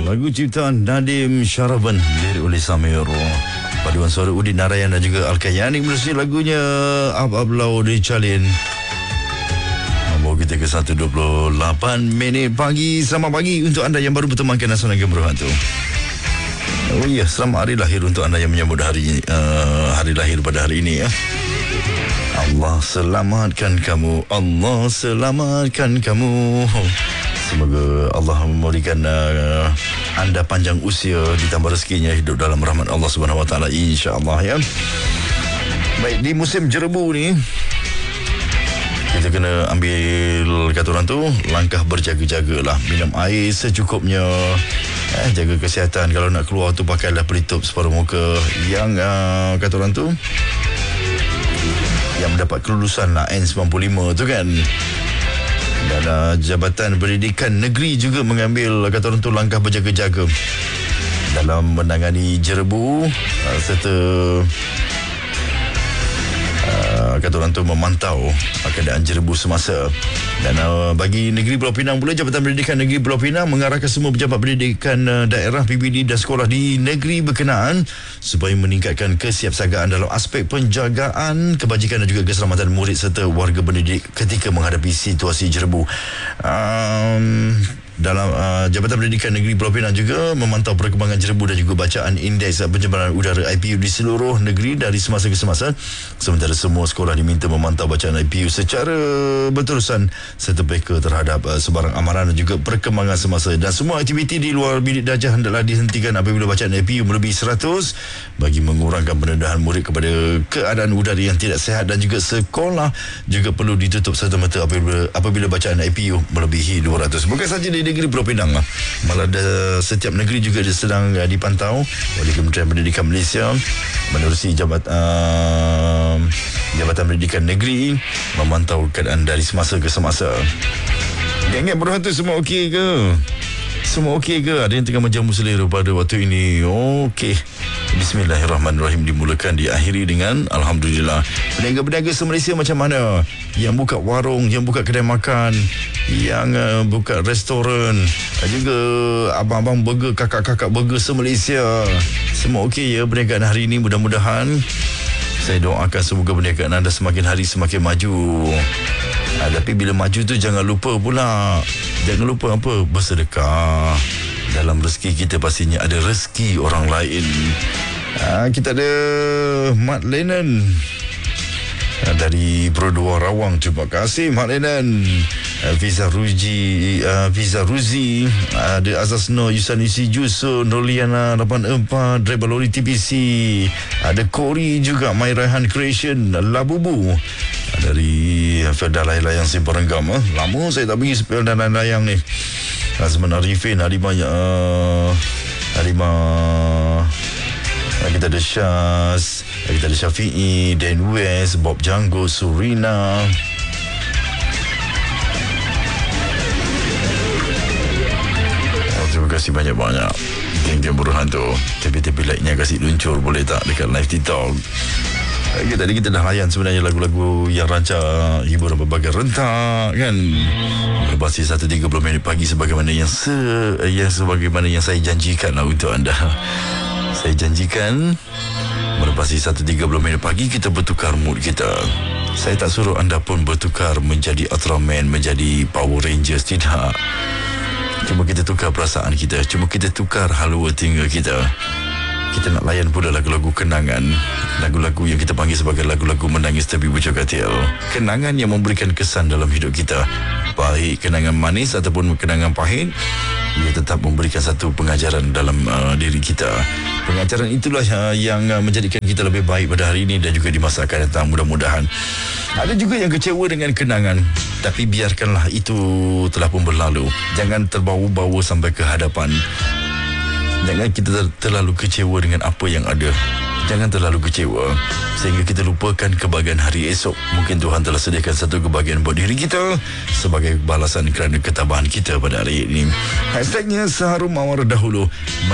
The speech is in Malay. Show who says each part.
Speaker 1: Lagu ciptaan Nadim Syaraban, lirik oleh Samir. Paduan suara Udin Narayan dan juga Al-Kayani menerusi lagunya Ab-Ablau Dicalin. Nombor kita ke 1:28 pagi. Selamat pagi untuk anda yang baru bertemankan Nasional Game Berhantu. Oh ya, selamat hari lahir untuk anda yang menyambut hari lahir pada hari ini ya. Allah selamatkan kamu, Allah selamatkan kamu. Semoga Allah memberikan anda panjang usia, ditambah rezekinya, hidup dalam rahmat Allah Subhanahu Wa Taala, insya-Allah ya. Baik, di musim jerebu ni kita kena ambil, kata orang tu, langkah berjaga-jagalah. Minum air secukupnya, jaga kesihatan. Kalau nak keluar tu pakailah pelitup separuh muka yang kata orang tu yang mendapat kelulusan lah, N95 tu kan. Dan Jabatan Pendidikan Negeri juga mengambil, kata orang tu, langkah berjaga-jaga dalam menangani jerebu serta kata orang tu memantau keadaan jerebu semasa. Dan bagi Negeri Pulau Pinang pula, Jabatan Pendidikan Negeri Pulau Pinang mengarahkan semua pejabat pendidikan daerah, PBD dan sekolah di negeri berkenaan supaya meningkatkan kesiapsiagaan dalam aspek penjagaan kebajikan dan juga keselamatan murid serta warga pendidik ketika menghadapi situasi jerebu. Dalam Jabatan Pendidikan Negeri Pulau Pinang juga memantau perkembangan jerebu dan juga bacaan indeks pencemaran udara IPU di seluruh negeri dari semasa ke semasa. Sementara semua sekolah diminta memantau bacaan IPU secara berterusan serta peka terhadap sebarang amaran dan juga perkembangan semasa. Dan semua aktiviti di luar bilik darjah hendaklah dihentikan apabila bacaan IPU melebihi 100 bagi mengurangkan pendedahan murid kepada keadaan udara yang tidak sihat. Dan juga sekolah juga perlu ditutup serta-merta apabila bacaan IPU melebihi 200. Bukan saja di negeri Pulau Pinang lah, malah setiap negeri juga sedang dipantau oleh Kementerian Pendidikan Malaysia menerusi Jabatan Pendidikan Negeri memantau keadaan dari semasa ke semasa. Geng-geng berhantu semua okey ke? Semua okey ke? Ada yang tengah menjamu selera pada waktu ini? Okey. Bismillahirrahmanirrahim. Dimulakan, diakhiri dengan Alhamdulillah. Peniaga-peniaga se-Malaysia macam mana? Yang buka warung, yang buka kedai makan, yang buka restoran, juga abang-abang burger, kakak-kakak burger se-Malaysia, semua okey ya perniagaan hari ini? Mudah-mudahan, saya doakan semoga perniagaan anda semakin hari semakin maju. Tapi bila maju tu jangan lupa pula, jangan lupa apa? Bersedekah. Dalam rezeki kita pastinya ada rezeki orang lain. Kita ada Mat Lenan dari Berdua Rawang. Terima kasih Mat Lenan. Fiza Ruzi, ada Azazno, Yusanusi Juso, Noliana 84, driver lori TPC, ada Kori juga, My Raihan Creation, Labubu, dari Felda Layang Simpang Renggam. Lama saya tak pergi Felda Layang ni. Azman Arifin, Halimah, kita ada Syaz, kita ada Syafi'i, Dan West, Bob Janggo, Surina. Terima kasih banyak-banyak geng-geng berhantu. Tepi-tepi like-nya kasih luncur boleh tak dekat live TikTok. Tadi kita dah layan sebenarnya lagu-lagu yang rancak hiburan berbagai rentak kan. Berbasi 1:30 pagi sebagaimana yang saya janjikan lah untuk anda. Saya janjikan berbasi 1:30 pagi kita bertukar mood kita. Saya tak suruh anda pun bertukar menjadi Ultraman, menjadi Power Rangers, tidak. Cuma kita tukar perasaan kita, cuma kita tukar halua tinggal kita. Kita nak layan pula lagu-lagu kenangan, lagu-lagu yang kita panggil sebagai lagu-lagu menangis tapi bercakatil. Kenangan yang memberikan kesan dalam hidup kita, baik kenangan manis ataupun kenangan pahit, ia tetap memberikan satu pengajaran dalam diri kita. Pengajaran itulah yang menjadikan kita lebih baik pada hari ini dan juga di masa akan datang, mudah-mudahan. Ada juga yang kecewa dengan kenangan, tapi biarkanlah itu telah pun berlalu. Jangan terbawa-bawa sampai ke hadapan. Jangan kita terlalu kecewa dengan apa yang ada. Jangan terlalu kecewa sehingga kita lupakan kebahagiaan hari esok. Mungkin Tuhan telah sediakan satu kebahagiaan buat diri kita sebagai balasan kerana ketabahan kita pada hari ini. Hashtagnya Seharum Mawar Dahulu.